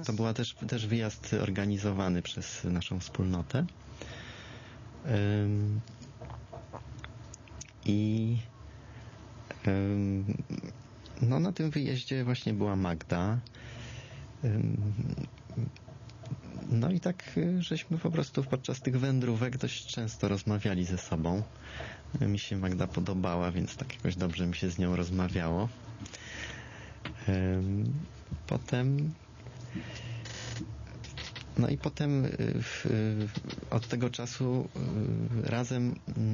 to była też wyjazd organizowany przez naszą wspólnotę. I no na tym wyjeździe właśnie była Magda. No i tak żeśmy po prostu podczas tych wędrówek dość często rozmawiali ze sobą. Mi się Magda podobała, więc tak jakoś dobrze mi się z nią rozmawiało. Potem od tego czasu razem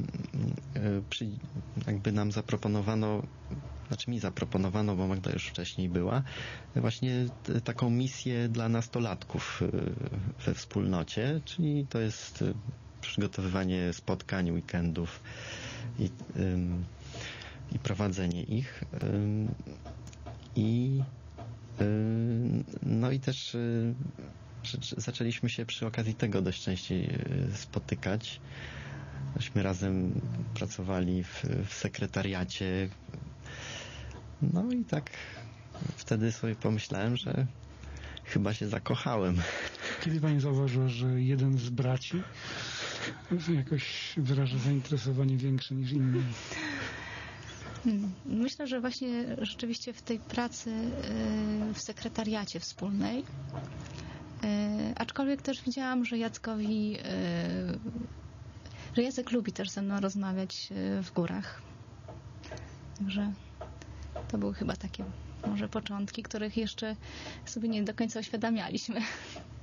jakby nam zaproponowano, znaczy mi zaproponowano, bo Magda już wcześniej była, właśnie taką misję dla nastolatków we wspólnocie, czyli to jest przygotowywanie spotkań, weekendów i prowadzenie ich. No i też zaczęliśmy się przy okazji tego dość częściej spotykać. Myśmy razem pracowali w sekretariacie. No i tak wtedy sobie pomyślałem, że chyba się zakochałem. Kiedy pani zauważyła, że jeden z braci jakoś wyraża zainteresowanie większe niż inni? Myślę, że właśnie rzeczywiście w tej pracy w sekretariacie wspólnej, aczkolwiek też widziałam, że Jacek lubi też ze mną rozmawiać w górach. Także to były chyba takie może początki, których jeszcze sobie nie do końca uświadamialiśmy.